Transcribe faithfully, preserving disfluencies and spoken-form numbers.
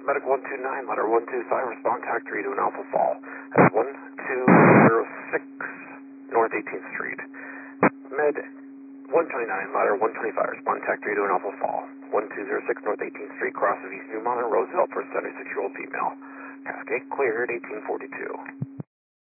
Medic one two nine, ladder one two five, respond tac three to an Alpha Fall. That's one two zero six North eighteenth Street. Med one twenty-nine, ladder one twenty-five, respond tac three to an Alpha Fall. one two zero six North eighteenth Street, cross of East Newmont and Roosevelt for a seventy-six-year-old female. Cascade cleared, eighteen forty-two.